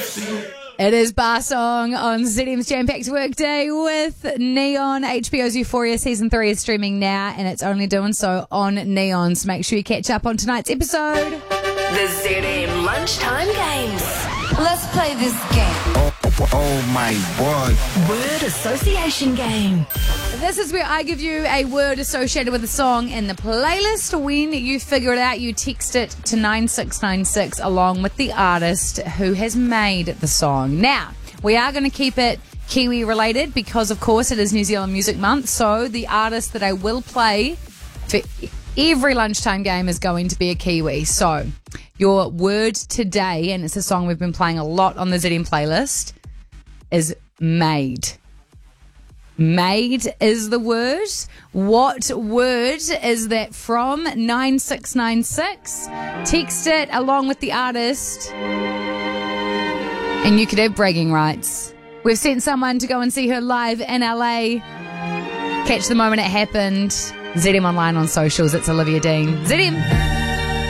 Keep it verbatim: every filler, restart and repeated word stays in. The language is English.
It is Bar Song on Z M's Jam-Packed Workday with Neon. H B O's Euphoria Season three is streaming now, and it's only doing so on Neon, so make sure you catch up on tonight's episode. The Z M Lunchtime Games. Let's play this game. Oh, oh, oh my word. Word association game. This is where I give you a word associated with a song in the playlist. When you figure it out, you text it to nine six nine six along with the artist who has made the song. Now, we are going to keep it Kiwi related because, of course, it is New Zealand Music Month. So the artist that I will play for every lunchtime game is going to be a Kiwi. So your word today, and it's a song we've been playing a lot on the Z M playlist, is made. Made is the word. What word is that from? nine six nine six. Text it along with the artist, and you could have bragging rights. We've sent someone to go and see her live in L A. Catch the moment it happened. Z M Online on socials. It's Olivia Dean. Z M.